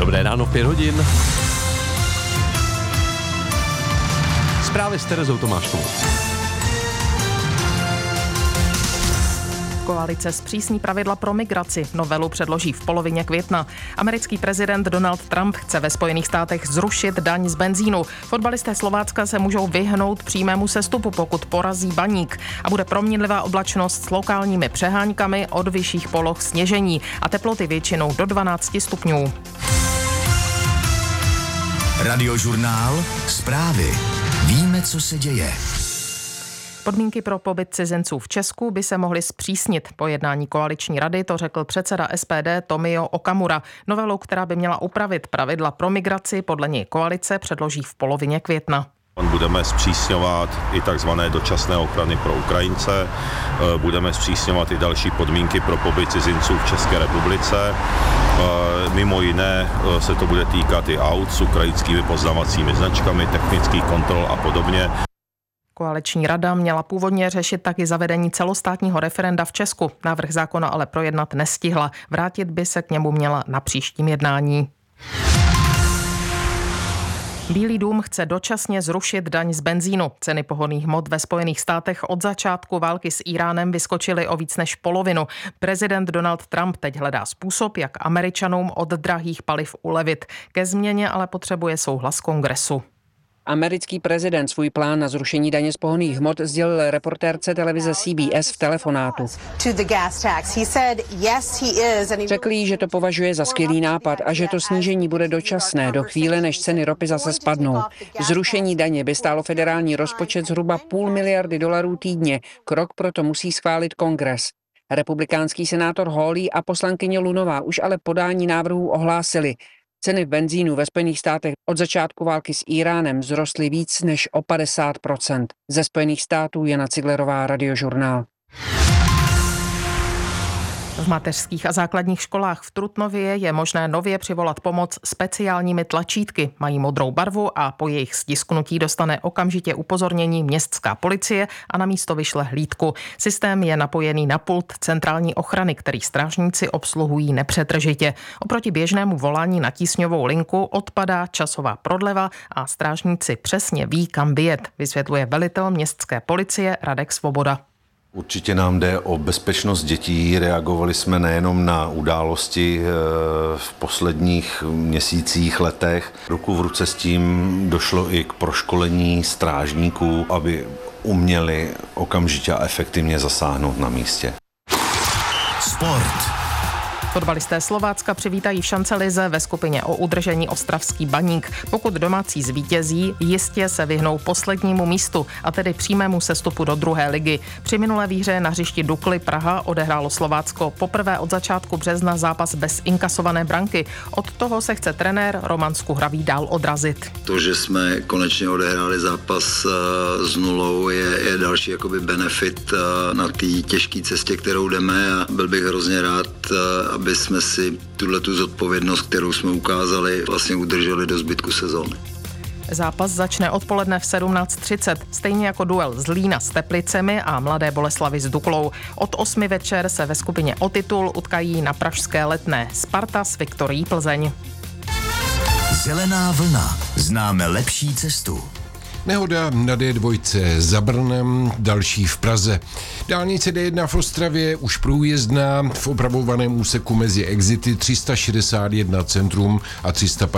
Dobré ráno, 5 hodin. Zprávy s Terezou Tomáškovou. Koalice zpřísní pravidla pro migraci. Novelu předloží v polovině května. Americký prezident Donald Trump chce ve Spojených státech zrušit daň z benzínu. Fotbalisté Slovácka se můžou vyhnout přímému sestupu, pokud porazí Baník. A bude proměnlivá oblačnost s lokálními přeháňkami, od vyšších poloh sněžení a teploty většinou do 12 stupňů. Radiožurnál Zprávy. Víme, co se děje. Podmínky pro pobyt cizinců v Česku by se mohly zpřísnit. Po jednání koaliční rady to řekl předseda SPD Tomio Okamura. Novelu, která by měla upravit pravidla pro migraci, podle něj koalice předloží v polovině května. Budeme zpřísňovat i takzvané dočasné ochrany pro Ukrajince, budeme zpřísňovat i další podmínky pro pobyt cizinců v České republice. Mimo jiné se to bude týkat i aut s ukrajinskými poznávacími značkami, technických kontrol a podobně. Koaliční rada měla původně řešit taky zavedení celostátního referenda v Česku. Návrh zákona ale projednat nestihla. Vrátit by se k němu měla na příštím jednání. Bílý dům chce dočasně zrušit daň z benzínu. Ceny pohonných hmot ve Spojených státech od začátku války s Íránem vyskočily o víc než polovinu. Prezident Donald Trump teď hledá způsob, jak Američanům od drahých paliv ulevit. Ke změně ale potřebuje souhlas Kongresu. Americký prezident svůj plán na zrušení daně z pohonných hmot sdělil reportérce televize CBS v telefonátu. Řekl jí, že to považuje za skvělý nápad a že to snížení bude dočasné do chvíle, než ceny ropy zase spadnou. Zrušení daně by stálo federální rozpočet zhruba $500 miliardy týdně. Krok proto musí schválit Kongres. Republikánský senátor Hawley a poslankyně Lunová už ale podání návrhů ohlásili. Ceny v benzínu ve Spojených státech od začátku války s Íránem vzrostly víc než o 50%. Ze Spojených států Jana Ciglerová, Radiožurnál. V mateřských a základních školách v Trutnově je možné nově přivolat pomoc speciálními tlačítky. Mají modrou barvu a po jejich stisknutí dostane okamžitě upozornění městská policie a na místo vyšle hlídku. Systém je napojený na pult centrální ochrany, který strážníci obsluhují nepřetržitě. Oproti běžnému volání na tísňovou linku odpadá časová prodleva a strážníci přesně ví, kam vyjet, vysvětluje velitel městské policie Radek Svoboda. Určitě nám jde o bezpečnost dětí. Reagovali jsme nejenom na události v posledních měsících, letech. Ruku v ruce s tím došlo i k proškolení strážníků, aby uměli okamžitě a efektivně zasáhnout na místě. Sport. Fotbalisté Slovácka přivítají v šancelize ve skupině o udržení ostravský Baník. Pokud domácí zvítězí, jistě se vyhnou poslednímu místu, a tedy přímému sestupu do druhé ligy. Při minulé výhře na hřišti Dukly Praha odehrálo Slovácko poprvé od začátku března zápas bez inkasované branky. Od toho se chce trenér Roman Skuhravý dál odrazit. To, že jsme konečně odehráli zápas s nulou, je další jakoby benefit na té těžké cestě, kterou jdeme, a byl bych hrozně rád, aby jsme si tuhletu zodpovědnost, kterou jsme ukázali, vlastně udrželi do zbytku sezóny. Zápas začne odpoledne v 17:30, stejně jako duel Zlína s Teplicemi a Mladé Boleslavi s Duklou. Od 8 večer se ve skupině o titul utkají na pražské Letné Sparta s Viktorií Plzeň. Zelená vlna. Známe lepší cestu. Nehoda na D2 za Brnem, další v Praze. Dálnice D1 v Ostravě už průjezdná, v opravovaném úseku mezi exity 361 Centrum a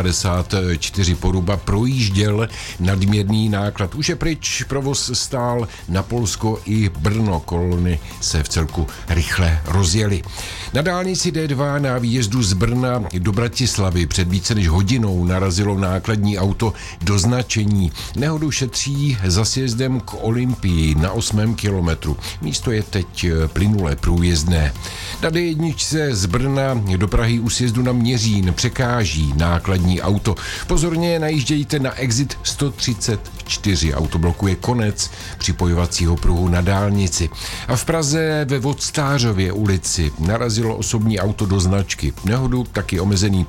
354 Poruba projížděl nadměrný náklad. Už je pryč, provoz stál na Polsko i Brno, kolony se v celku rychle rozjeli. Na dálnici D2 na výjezdu z Brna do Bratislavy před více než hodinou narazilo nákladní auto do značení. Nehodu šetří za sjezdem k Olympii na 8. kilometru. Místo je teď plynule průjezdné. Na D1 z Brna do Prahy u sjezdu na Měřín překáží nákladní auto. Pozorně najíždějte na exit 134. Auto blokuje konec připojovacího pruhu na dálnici. A v Praze ve Vodstářově ulici narazilo osobní auto do značky. Nehodu taky omezený